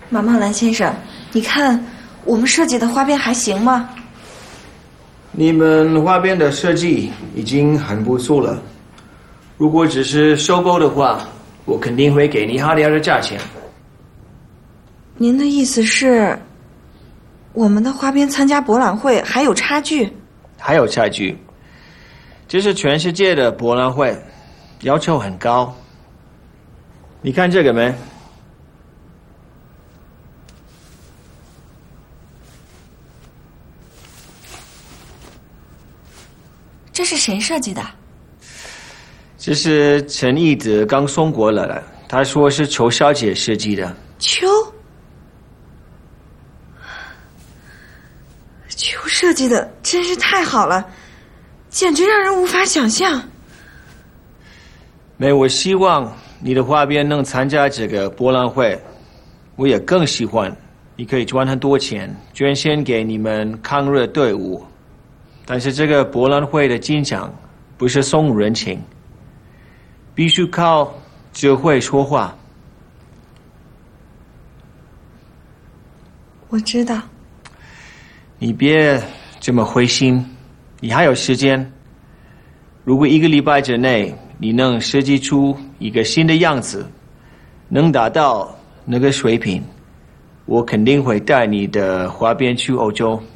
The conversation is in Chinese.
马茂兰先生，你看我们设计的花边还行吗？ 你们花边的设计已经很不错了。如果只是收购的话，我肯定会给你好点的价钱。 您的意思是，我们的花边参加博览会还有差距？ 还有差距，这是全世界的博览会，要求很高。你看这个没？ 这是谁设计的？ 这是陈义德刚送过来的，他说是邱小姐设计的。 邱设计的真是太好了，简直让人无法想象。 我希望你的花边能参加这个博览会，我也更喜欢你可以赚很多钱，捐献给你们抗日队伍。但是这个博览会的进场不是送人情，必须靠智慧说话。 我知道。 你别这么灰心，你还有时间。如果1个礼拜之内你能设计出一个新的样子，能达到那个水平，我肯定会带你的花边去欧洲。